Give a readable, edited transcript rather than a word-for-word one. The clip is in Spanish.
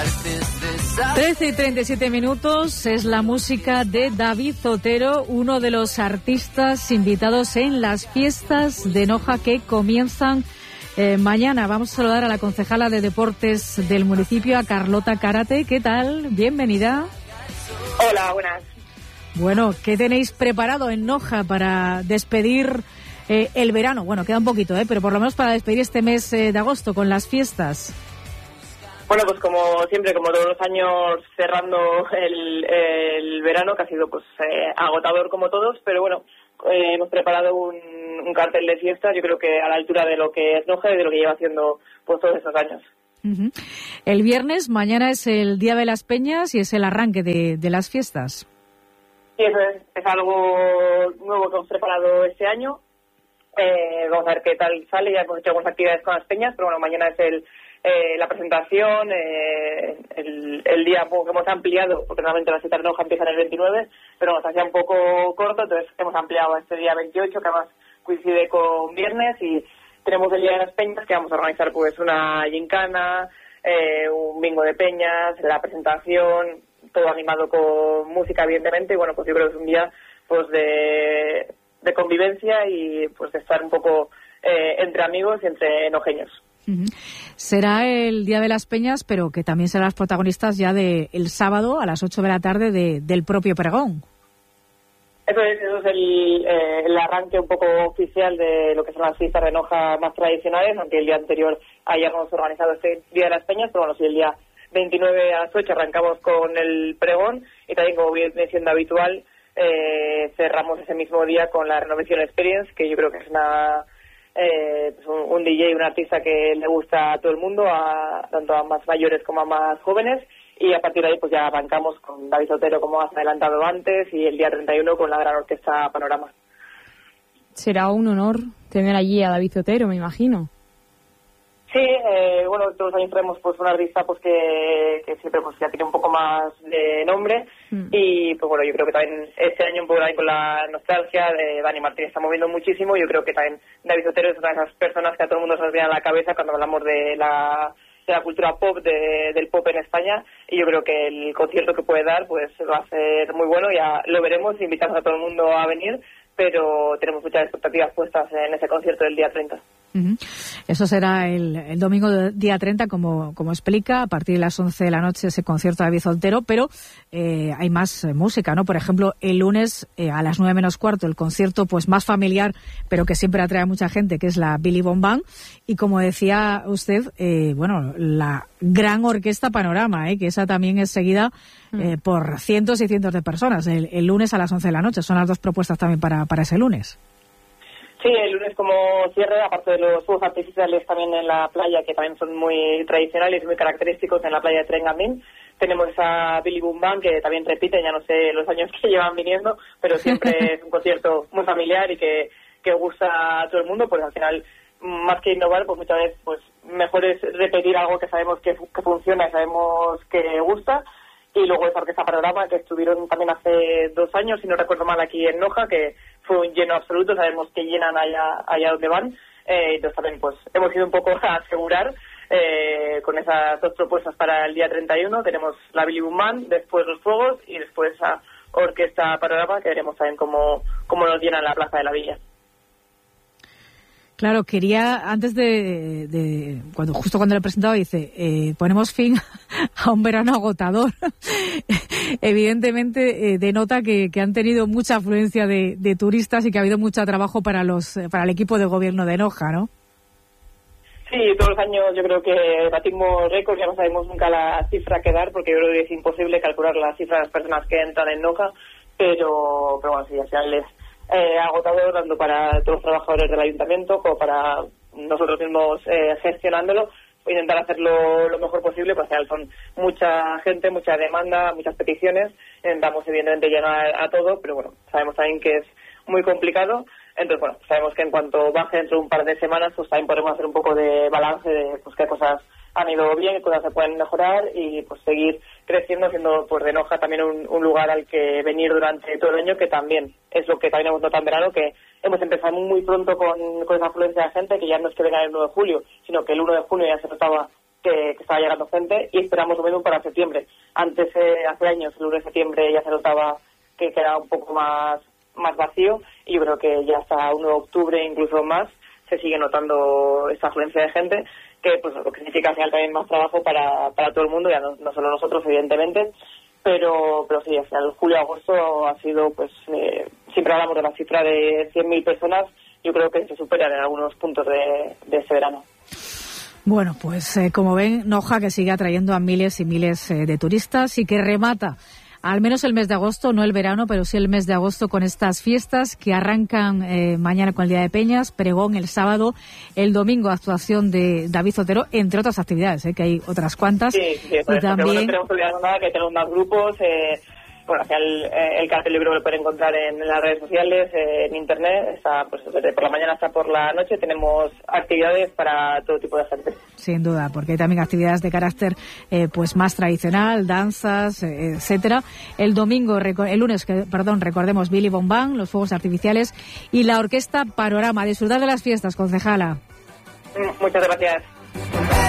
13:37 es la música de David Zotero, uno de los artistas invitados en las fiestas de Noja que comienzan mañana. Vamos a saludar a la concejala de deportes del municipio, a Carlota Cárate. ¿Qué tal? Bienvenida. Hola, buenas. Bueno, ¿qué tenéis preparado en Noja para despedir el verano? Bueno, queda un poquito, pero por lo menos para despedir este mes de agosto con las fiestas. Bueno, pues como siempre, como todos los años, cerrando el verano, que ha sido pues agotador como todos, pero bueno, hemos preparado un cartel de fiestas, yo creo que a la altura de lo que es Noja y de lo que lleva haciendo pues todos estos años. Uh-huh. El viernes, mañana es el Día de las Peñas y es el arranque de las fiestas. Sí, eso es algo nuevo que hemos preparado este año. Vamos a ver qué tal sale, ya hemos hecho algunas actividades con las peñas, pero bueno, mañana es la presentación, el día que hemos ampliado, porque normalmente las citas de Noja empiezan el 29, pero nos hacía un poco corto, entonces hemos ampliado este día 28, que además coincide con viernes, y tenemos el Día de las Peñas, que vamos a organizar pues una gincana, un bingo de peñas, la presentación, todo animado con música, evidentemente, y bueno, pues yo creo que es un día pues de convivencia y pues de estar un poco entre amigos y entre nojeños. Uh-huh. Será el Día de las Peñas, pero que también serán las protagonistas ya el sábado a las 8 de la tarde del propio pregón. Eso es el arranque un poco oficial de lo que son las fiestas de Noja más tradicionales, aunque el día anterior hayamos organizado este Día de las Peñas, pero bueno, sí, el día 29 a las 8 arrancamos con el pregón y también, como viene siendo habitual, cerramos ese mismo día con la Renovation Experience, que yo creo que es un DJ, un artista que le gusta a todo el mundo, tanto a más mayores como a más jóvenes, y a partir de ahí pues ya arrancamos con David Zotero, como has adelantado antes, y el día 31 con la gran orquesta Panorama. Será un honor tener allí a David Zotero, me imagino. Sí, bueno, todos los años traemos pues un artista pues que siempre pues ya tiene un poco más de nombre y pues bueno, yo creo que también este año un poco ahí con la nostalgia de Dani Martín está moviendo muchísimo. Yo creo que también David Zotero es una de esas personas que a todo el mundo se nos viene a la cabeza cuando hablamos de la cultura pop, del pop en España, y yo creo que el concierto que puede dar pues va a ser muy bueno. Ya lo veremos, invitamos a todo el mundo a venir, pero tenemos muchas expectativas puestas en ese concierto del día 30. Uh-huh. Eso será el domingo día 30, como explica, a partir de las 11 de la noche ese concierto de David Zotero, pero hay más música, ¿no? Por ejemplo, el lunes a las 9 menos cuarto el concierto pues más familiar, pero que siempre atrae a mucha gente, que es la Billy Bombán, y como decía usted, bueno, la gran orquesta Panorama, que esa también es seguida por cientos y cientos de personas, el lunes a las 11 de la noche. Son las dos propuestas también para ese lunes. Sí, el lunes como cierre, aparte de los fuegos artificiales también en la playa, que también son muy tradicionales y muy característicos en la playa de Trengamín, tenemos a Billy Boom Band, que también repite, ya no sé los años que llevan viniendo, pero siempre es un concierto muy familiar y que gusta a todo el mundo, pues al final, más que innovar, pues muchas veces pues mejor es repetir algo que sabemos que funciona y sabemos que gusta. Y luego esa orquesta Panorama, que estuvieron también hace 2 años, si no recuerdo mal, aquí en Noja, que fue un lleno absoluto, sabemos que llenan allá donde van. Entonces también pues hemos ido un poco a asegurar con esas dos propuestas para el día 31. Tenemos la Billy Boom Band, después los fuegos y después esa orquesta Panorama, que veremos también cómo nos llenan la Plaza de la Villa. Claro, quería, antes justo cuando le he presentado, dice, ponemos fin a un verano agotador. Evidentemente, denota que han tenido mucha afluencia de turistas y que ha habido mucho trabajo para el equipo de gobierno de Noja, ¿no? Sí, todos los años yo creo que batimos récords, ya no sabemos nunca la cifra que dar, porque yo creo que es imposible calcular la cifra de las personas que entran en Noja, pero bueno, sí, al final es agotador tanto para todos los trabajadores del ayuntamiento como para nosotros mismos gestionándolo. Intentar hacerlo lo mejor posible, pues al final son mucha gente, mucha demanda, muchas peticiones. Intentamos evidentemente llegar a todo, pero bueno, sabemos también que es muy complicado. Entonces, bueno, sabemos que en cuanto baje dentro de un par de semanas, pues también podremos hacer un poco de balance de pues qué cosas han ido bien, qué cosas se pueden mejorar y pues seguir creciendo, siendo pues de Noja también un lugar al que venir durante todo el año, que también es lo que también hemos notado en verano, que hemos empezado muy pronto con esa afluencia de gente, que ya no es que venga el 1 de julio, sino que el 1 de junio ya se notaba que estaba llegando gente, y esperamos lo mismo para septiembre. Antes, hace años, el 1 de septiembre ya se notaba que quedaba un poco más vacío, y yo creo que ya hasta 1 de octubre, incluso más, se sigue notando esta afluencia de gente, que pues lo que significa al final también más trabajo para todo el mundo, ya no solo nosotros, evidentemente, pero sí, al final julio-agosto ha sido, pues siempre hablamos de la cifra de 100.000 personas, yo creo que se superan en algunos puntos de este verano. Bueno, pues como ven, Noja que sigue atrayendo a miles y miles de turistas y que remata al menos el mes de agosto, no el verano, pero sí el mes de agosto con estas fiestas que arrancan mañana con el Día de Peñas, pregón el sábado, el domingo actuación de David Otero, entre otras actividades, que hay otras cuantas. Sí, y también no tenemos que olvidar nada, que tenemos más grupos. Bueno, hacia el cartel libro lo pueden encontrar en las redes sociales, en internet, está pues desde por la mañana hasta por la noche, tenemos actividades para todo tipo de gente. Sin duda, porque hay también actividades de carácter pues más tradicional, danzas, etcétera. El lunes, recordemos Billy Bombán, los fuegos artificiales y la orquesta Panorama. Disfrutar de las fiestas, concejala. Muchas gracias.